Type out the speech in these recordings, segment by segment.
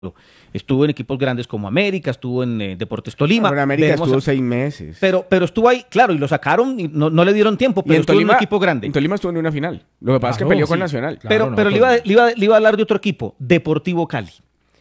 Estuvo en equipos grandes como América, estuvo en Deportes Tolima. Pero en América Veremos estuvo 6 meses. Pero estuvo ahí, claro, y lo sacaron y no le dieron tiempo, pero estuvo en un equipo grande. En Tolima estuvo en una final. Lo que pasa es que peleó con Nacional. Claro, pero le iba a hablar de otro equipo, Deportivo Cali.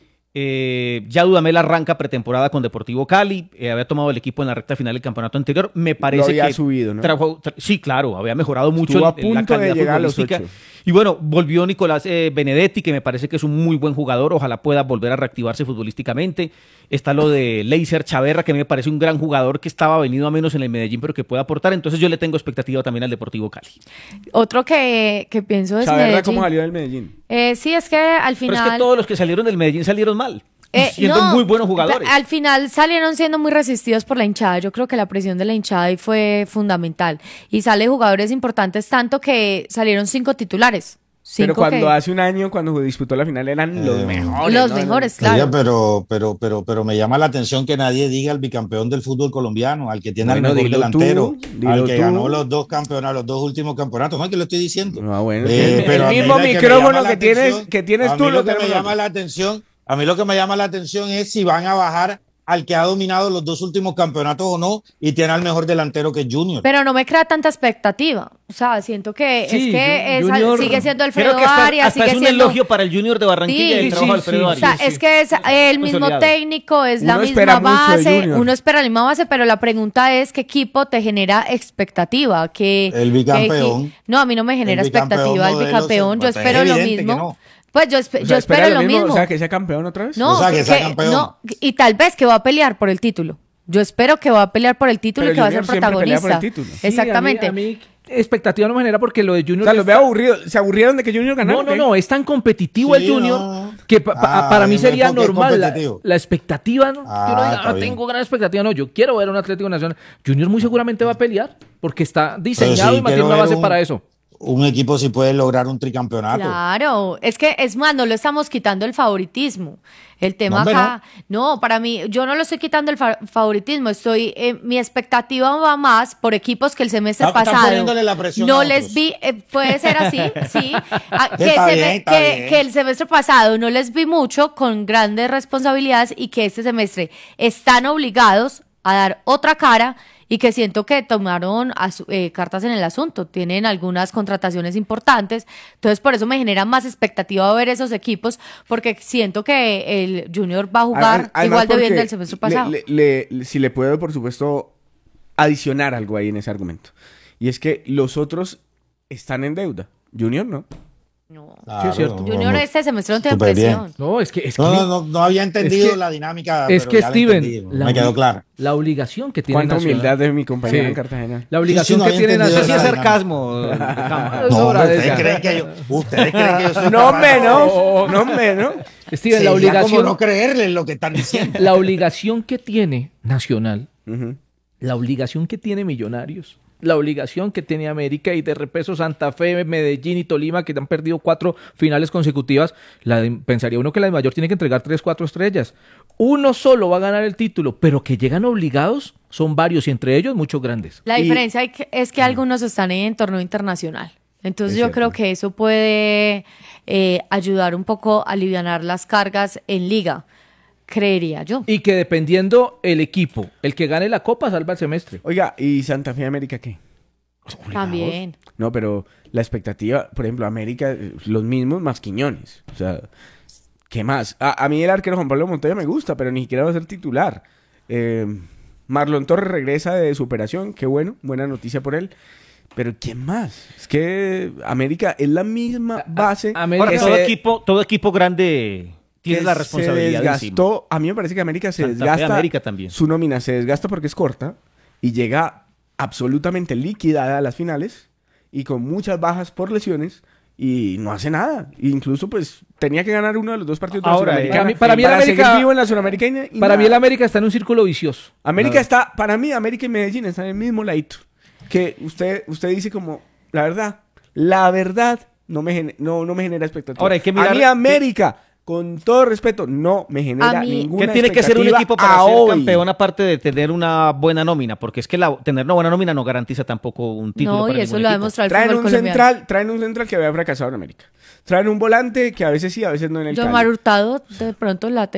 Ya Dudamel arranca pretemporada con Deportivo Cali, había tomado el equipo en la recta final del campeonato anterior, me parece lo había que subido, ¿no? Sí, claro, había mejorado mucho Estuvo a la punto calidad de llegar a los futbolística. 8. Y bueno, volvió Nicolás Benedetti, que me parece que es un muy buen jugador, ojalá pueda volver a reactivarse futbolísticamente. Está lo de Leiser Chaverra, que me parece un gran jugador que estaba venido a menos en el Medellín, pero que puede aportar. Entonces yo le tengo expectativa también al Deportivo Cali. Otro que pienso es Chaverra, Medellín. ¿cómo salió del Medellín? Sí, es que al final... Pero es que todos los que salieron del Medellín salieron mal. Siendo no, muy buenos jugadores. Al final salieron siendo muy resistidos por la hinchada. Yo creo que la presión de la hinchada ahí fue fundamental. Y sale jugadores importantes, tanto que salieron 5 titulares. Pero cuando hace un año, cuando disputó la final, eran los mejores. Los mejores, claro. Pero me llama la atención que nadie diga al bicampeón del fútbol colombiano, al que tiene el mejor delantero, al que ganó los 2 campeonatos, los 2 últimos campeonatos. No es que lo estoy diciendo. No, bueno, pero el mismo micrófono que tienes tú lo tenemos. A mí lo que me llama la atención es si van a bajar al que ha dominado los 2 últimos campeonatos o no, y tiene al mejor delantero que es Junior. Pero no me crea tanta expectativa. O sea, siento que Junior, sigue siendo Alfredo hasta Arias. es un elogio para el Junior de Barranquilla el trabajo de Alfredo Arias. O sea, es que es el mismo técnico, es la misma base, uno espera la misma base, pero la pregunta es ¿qué equipo te genera expectativa? El bicampeón. No, a mí no me genera expectativa el bicampeón, yo espero lo mismo. Pues yo espero lo mismo. O sea, que sea campeón otra vez. No, que sea campeón. No, y tal vez que va a pelear por el título. Yo espero que va a pelear por el título. Pero y que va a ser Junior siempre pelea protagonista. por el título. Exactamente. A mí expectativa no me genera porque lo de Junior... O sea, los veo aburridos. ¿Se aburrieron de que Junior ganara? No, es tan competitivo el Junior que para mí sería normal la expectativa. ¿No? Yo no diga, tengo gran expectativa. No, yo quiero ver a un Atlético Nacional. Junior muy seguramente va a pelear porque está diseñado y mantiene una base para eso. Un equipo si puede lograr un tricampeonato. Claro, es que es más, no lo estamos quitando el favoritismo. El tema acá, no, para mí, yo no lo estoy quitando el favoritismo, mi expectativa va más por equipos que el semestre pasado no les vi, puede ser así, sí, que el semestre pasado no les vi mucho con grandes responsabilidades y que este semestre están obligados a dar otra cara y que siento que tomaron cartas en el asunto, tienen algunas contrataciones importantes, entonces por eso me genera más expectativa ver esos equipos, porque siento que el Junior va a jugar igual de bien del semestre pasado. Si le puedo, por supuesto, adicionar algo ahí en ese argumento, y es que los otros están en deuda, Junior no. No, claro, sí, es cierto. Junior este semestre no tiene presión. Bien. No, es que no había entendido la dinámica. Es que Steven, me quedó claro. La obligación que tiene Cuánta Nacional. humildad de mi compañero en Cartagena. La obligación que tiene Nacional. Sí, es sarcasmo. ¿Ustedes creen que yo soy No menos. Steven, la obligación. Como no creerle lo que están diciendo. La obligación que tiene Nacional, la obligación que tiene Millonarios, la obligación que tiene América y de repeso Santa Fe, Medellín y Tolima, que han perdido 4 finales consecutivas, pensaría uno que la de Mayor tiene que entregar 3, 4 estrellas. Uno solo va a ganar el título, pero que llegan obligados son varios y entre ellos muchos grandes. La diferencia es que algunos están en torneo internacional. Entonces yo creo que eso puede ayudar un poco a alivianar las cargas en liga. Creería yo. Y que dependiendo el equipo, el que gane la Copa salva el semestre. Oiga, ¿y Santa Fe América qué? También. No, pero la expectativa, por ejemplo, América, los mismos más Quiñones. O sea, ¿qué más? A mí el arquero Juan Pablo Montoya me gusta, pero ni siquiera va a ser titular. Marlon Torres regresa de su operación, qué bueno, buena noticia por él. Pero ¿quién más? Es que América es la misma base. Ahora, todo equipo grande tiene la responsabilidad encima. A mí me parece que América se desgasta. América también. Su nómina se desgasta porque es corta y llega absolutamente liquidada a las finales y con muchas bajas por lesiones y no hace nada. E incluso pues tenía que ganar uno de los 2 partidos de la Sudamericana. Para mí el América vivo en la Sudamericana. Para mí el América está en un círculo vicioso. Para mí América y Medellín están en el mismo ladito. Que usted dice como la verdad no me genera expectativa. Ahora hay que mirar a mí América con todo respeto, no me genera ninguna ¿Qué tiene que ser un equipo para ser hoy campeón aparte de tener una buena nómina? Porque es que tener una buena nómina no garantiza tampoco un título. No, para y eso ningún lo ha equipo. demostrado el fútbol colombiano. Traen un central que había fracasado en América. Traen un volante que a veces sí, a veces no en el Cali. Yomar Hurtado, de pronto la